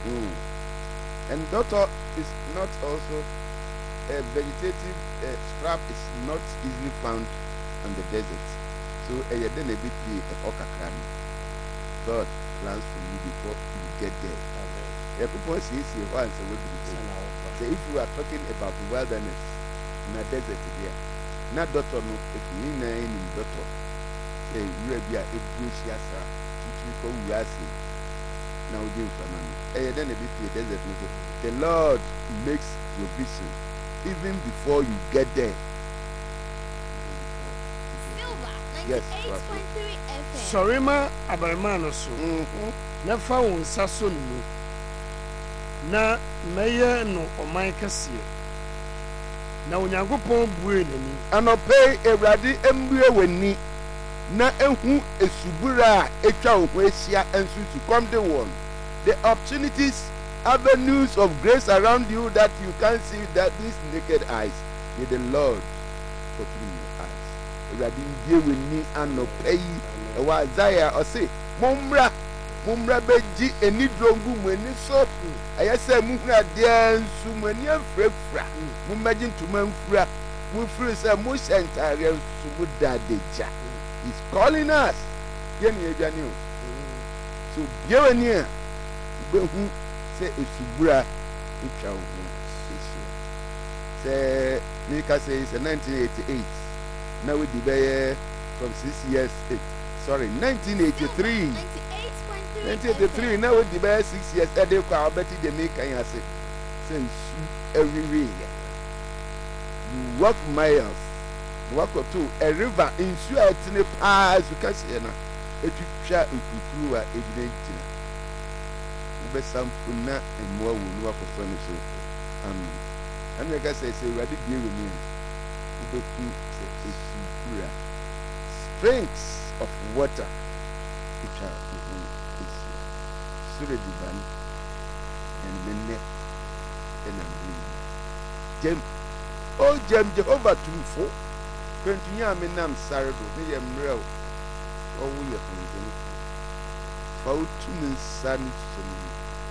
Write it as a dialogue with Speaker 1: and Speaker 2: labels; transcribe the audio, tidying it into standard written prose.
Speaker 1: And dottor is not also a vegetative scrap is not easily found on the desert. So then a bit God plans for you before you get there. People say once so if you are talking about wilderness in a desert here, not dottor no if you in dottor say you are a bush we are saying now then a bit desert. The Lord makes provision even before you get there.
Speaker 2: Yes.
Speaker 3: Sorima Abarmano so. Na fa won saso nu. Na meye no oman kase. Na Onyankopon bue nani.
Speaker 1: Anope Ewrade embue wani. Na ehu esubura etwa wo ehia ensu to come the one. The opportunities, avenues of grace around you that you can't see that these naked eyes. May the Lord open your eyes. Ewrade mbue wani anope yi. Ewa Isaiah or say mumra beji eni drongu mweni so ayese muhuna de nsu mweni afrafra mumagin tuma mfra mufri say mu sentare nsu mu dadeja. He's calling us yeni edwane o. So biewani a behu say esubura etwa wo say Nika says 1988 now we be from 6 years 1983. 1983 now we be 6 years e dey kwa obeti dey make kan say every way you walk miles walk up to a river in su atine pass you can see na etwitwa okukuru a ejina ntina ube sampuna emwa wo ni wakofa ni so and you say ready be with me ube ku ekukuru springs of water which are Surah Divan and Mene and Jem Jehovah Trufo continue Aminam Sarado, me am real or we are from the Fountain Sun.